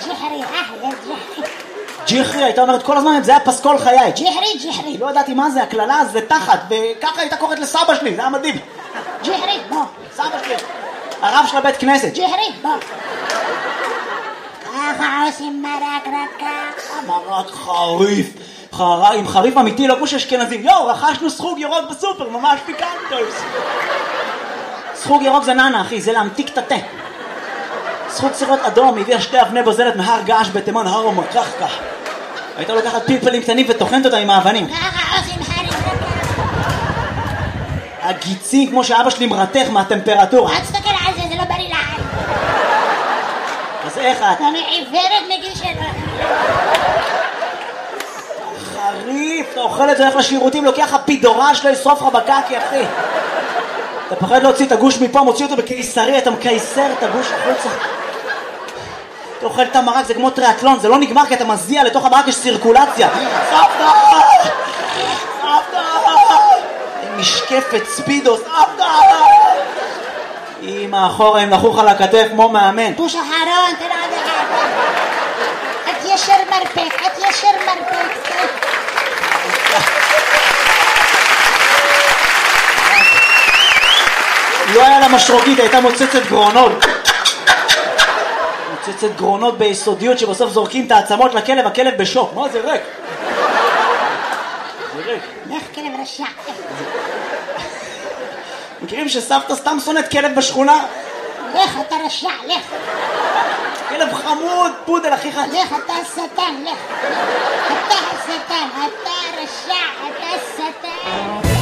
ג'חרי, אחלה ג'חרי. ג'חרי, הייתה אומרת כל הזמן, זה היה פסקול חיי. ג'חרי. לא ידעתי מה זה, הכללה זה תחת, וככה הייתה קוראת לסבא שלי, זה היה מדהים. ג'חרי, בוא. סבא שלי, הרב של הבית כנסת. ג'חרי, בוא. ככה עושים מרק רק ככה. מרק חריף. עם חריף אמיתי, לא כמו שאשכנזים. רכשנו סחוג ירוק בסופר, ממש פיקנטוס. סחוג ירוק זה ננה, אחי, זה להמתיק את התה. סחוג סירות אדום, הביאה 2 אבני בוזלת מהר געש בתימן, הר ומקחקה. הייתה לוקחת פלפלים קטנים וטוחנת אותם עם האבנים. ככה עושים חריף רק ככה. הגיצים, כמו שאבא שלי מרתך מהטמפרטורה. אל תסתכל על זה, זה לא בריא לעין. אז איך את? אני עיוורת מגיל 7. חריף, אתה אוכל את זה, הולך לשירותים, לוקח הפידורן שלו, ישרוף לך בקקי, אחי. אתה פחד להוציא את הגוש מפה, מוציא אותו בקיסרי, אתה מקייסר את הגוש החוצה. אתה אוכל את המרק, זה כמו טריאטלון, זה לא נגמר כי אתה מזיע, לתוך המרק יש סירקולציה. סבתא! סבתא! משקפת ספידו, סבתא! אמא, אחורה, הם נחוך על הכתף כמו מאמן. בוש אחרון, תראה עד אחד. את ישר מרפק. לא היה לה משרוקית, הייתה מוצצת גרונות. מוצצת גרונות ביסודיות שבסוף זורקים את העצמות לכלב, הכלב בשוק. מה זה ריק? זה ריק. לך כלב רשע. מכירים שסבתא סתם שונאת כלב בשכונה? לך אתה רשע, לך. כלב חמוד, פודל אחיך. לך אתה השטן, לך. אתה השטן, אתה רשע, אתה השטן.